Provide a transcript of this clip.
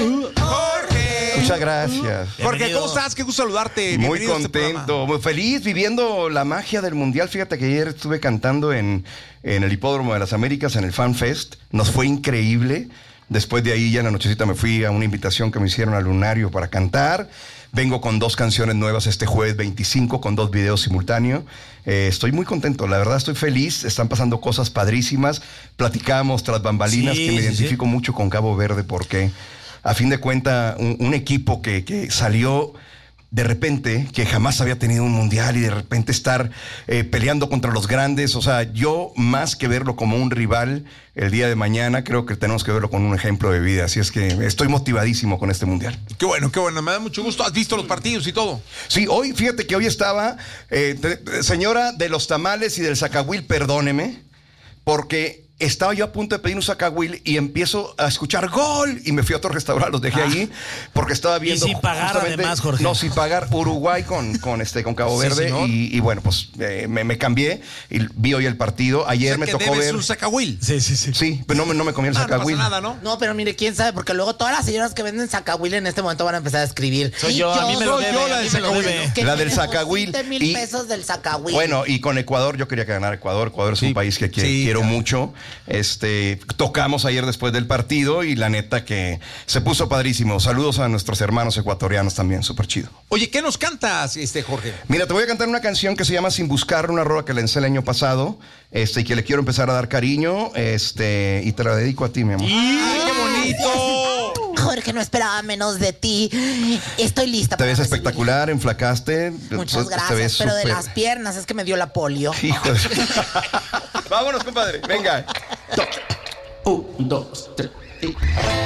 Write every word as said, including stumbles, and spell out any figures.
Jorge. Muchas gracias. Jorge, ¿cómo estás? Qué gusto saludarte. Muy Bienvenido a este contento, programa. muy feliz, viviendo la magia del Mundial. Fíjate que ayer estuve cantando en, en el Hipódromo de las Américas, en el Fan Fest. Nos fue increíble. Después de ahí, ya en la nochecita, me fui a una invitación que me hicieron al Lunario para cantar. Vengo con dos canciones nuevas este jueves veinticinco, con dos videos simultáneos. Eh, estoy muy contento, la verdad estoy feliz. Están pasando cosas padrísimas. Platicamos tras bambalinas, Sí, que me sí, identifico sí. mucho con Cabo Verde, porque a fin de cuentas, un, un equipo que, que salió de repente, que jamás había tenido un mundial, y de repente estar eh, peleando contra los grandes. O sea, yo, más que verlo como un rival el día de mañana, creo que tenemos que verlo con un ejemplo de vida. Así es que estoy motivadísimo con este mundial. Qué bueno, qué bueno. Me da mucho gusto. ¿Has visto los partidos y todo? Sí, hoy, fíjate que hoy estaba, eh, te- señora de los tamales y del zacahuil, perdóneme, porque estaba yo a punto de pedir un zacahuil y empiezo a escuchar gol, y me fui a otro restaurante, los dejé Ah. ahí, porque estaba viendo. Y sin pagar, justamente- además, Jorge. No, sin pagar, Uruguay con, con, este, con Cabo Sí, Verde. señor. y, y bueno, pues eh, me, me cambié y vi hoy el partido. Ayer O sea, me que tocó debes ver. un sacahuil. Sí, sí, sí. Sí, pero no, me- no me comí el Ah, no pasa zacahuil. nada, ¿no? No, pero mire, quién sabe, porque luego todas las señoras que venden zacahuil en este momento van a empezar a escribir. Soy yo, a mí me lo soy debe, yo la a del mí me lo zacahuil, debe. ¿no? Que La me del deposite zacahuil. mil Y- pesos del zacahuil. Bueno, y con Ecuador, yo quería ganar Ecuador. Ecuador es Sí. un país que, que Sí, quiero claro. mucho. Este, tocamos ayer después del partido y la neta que se puso padrísimo. Saludos a nuestros hermanos ecuatorianos también, súper chido. Oye, ¿qué nos cantas, este Jorge? Mira, te voy a cantar una canción que se llama Sin Buscar, una rola que lancé el año pasado, este, y que le quiero empezar a dar cariño, este, y te la dedico a ti, mi amor. ¡Ay, qué bonito! Jorge, no esperaba menos de ti. Estoy lista Te para ves recibir. espectacular, enflacaste. Muchas te gracias, ves pero de súper- las piernas es que me dio la polio. Hijo de... Vámonos, compadre, venga. Un, dos, tres.